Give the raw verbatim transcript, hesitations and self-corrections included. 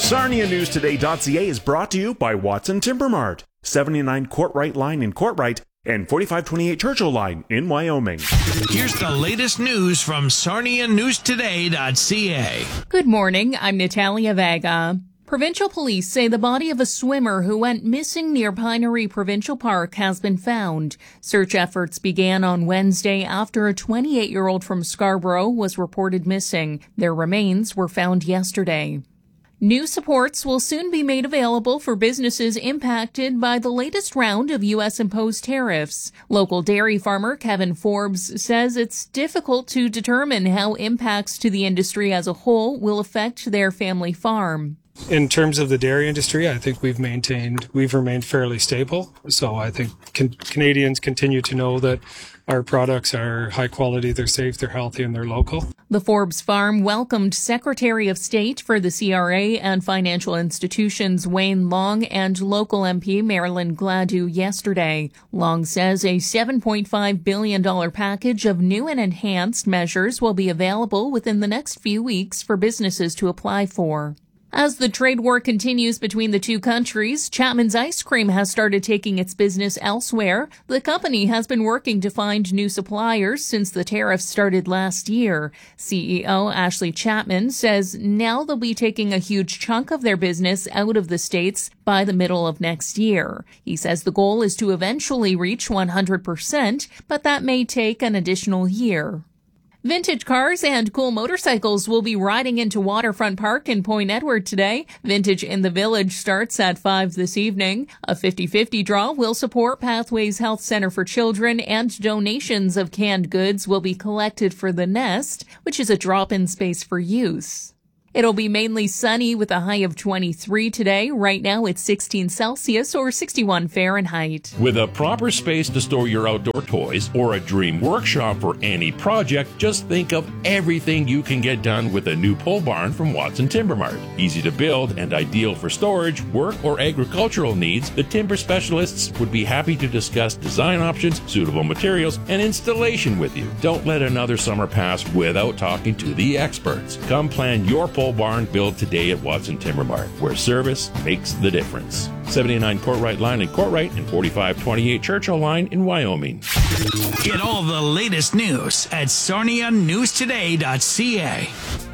Sarnia News Today dot C A is brought to you by Watson Timber Mart, seventy-nine Courtright Line in Courtright and forty-five twenty-eight Churchill Line in Wyoming. Here's the latest news from Sarnia News Today dot C A. Good morning, I'm Natalia Vega. Provincial police say the body of a swimmer who went missing near Pinery Provincial Park has been found. Search efforts began on Wednesday after a twenty-eight-year-old from Scarborough was reported missing. Their remains were found yesterday. New supports will soon be made available for businesses impacted by the latest round of U S imposed tariffs. Local dairy farmer Kevin Forbes says it's difficult to determine how impacts to the industry as a whole will affect their family farm. In terms of the dairy industry, I think we've maintained, we've remained fairly stable. So I think can, Canadians continue to know that our products are high quality, they're safe, they're healthy, and they're local. The Forbes farm welcomed Secretary of State for the C R A and Financial Institutions Wayne Long and local M P Marilyn Gladue yesterday. Long says a seven point five billion dollars package of new and enhanced measures will be available within the next few weeks for businesses to apply for. As the trade war continues between the two countries, Chapman's Ice Cream has started taking its business elsewhere. The company has been working to find new suppliers since the tariffs started last year. C E O Ashley Chapman says now they'll be taking a huge chunk of their business out of the States by the middle of next year. He says the goal is to eventually reach one hundred percent, but that may take an additional year. Vintage cars and cool motorcycles will be riding into Waterfront Park in Point Edward today. Vintage in the Village starts at five this evening. A fifty-fifty draw will support Pathways Health Center for Children, and donations of canned goods will be collected for The Nest, which is a drop-in space for use. It'll be mainly sunny with a high of twenty-three today. Right now it's sixteen Celsius or sixty-one Fahrenheit. With a proper space to store your outdoor toys or a dream workshop for any project, just think of everything you can get done with a new pole barn from Watson Timber Mart. Easy to build and ideal for storage, work, or agricultural needs, the timber specialists would be happy to discuss design options, suitable materials, and installation with you. Don't let another summer pass without talking to the experts. Come plan your pole barn build today at Watson Timber Mart, where service makes the difference. seventy-nine Courtright Line in Courtright and forty-five twenty-eight Churchill Line in Wyoming. Get all the latest news at Sarnia News Today dot C A.